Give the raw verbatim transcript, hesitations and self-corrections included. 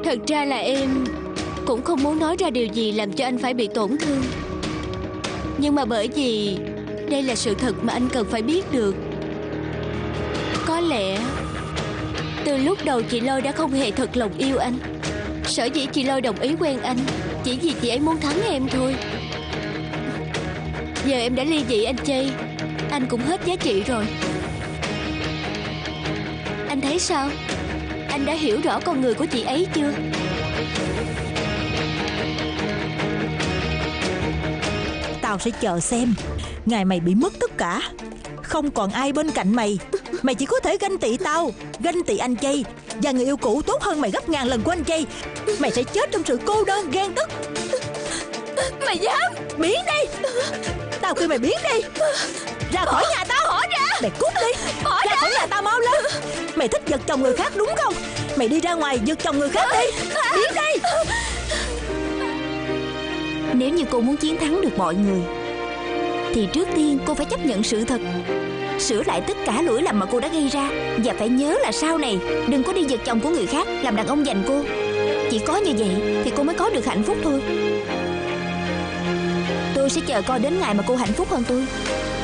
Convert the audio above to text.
Thật ra là em cũng không muốn nói ra điều gì làm cho anh phải bị tổn thương. Nhưng mà bởi vì đây là sự thật mà anh cần phải biết được. Có lẽ từ lúc đầu chị Lôi đã không hề thật lòng yêu anh. Sở dĩ chị Lôi đồng ý quen anh chỉ vì chị ấy muốn thắng em thôi. Giờ em đã ly dị anh Chay, anh cũng hết giá trị rồi. Anh thấy sao? Anh đã hiểu rõ con người của chị ấy chưa? Tao sẽ chờ xem ngày mày bị mất tất cả, không còn ai bên cạnh mày. Mày chỉ có thể ganh tị tao, ganh tị anh Chay và người yêu cũ tốt hơn mày gấp ngàn lần của anh Chay. Mày sẽ chết trong sự cô đơn ghen tức. Mày dám? Biến đi! Tao kêu mày biến đi! Ra khỏi nhà tao! Bỏ ra! Mày cút đi! Bỏ ra! Ra khỏi nhà tao mau lên! Mày thích giật chồng người khác đúng không? Mày đi ra ngoài giật chồng người khác đi! Biến đi! Nếu như cô muốn chiến thắng được mọi người thì trước tiên cô phải chấp nhận sự thật, sửa lại tất cả lỗi lầm mà cô đã gây ra. Và phải nhớ là sau này đừng có đi giật chồng của người khác làm đàn ông giành cô. Chỉ có như vậy thì cô mới có được hạnh phúc thôi. Tôi sẽ chờ coi đến ngày mà cô hạnh phúc hơn tôi.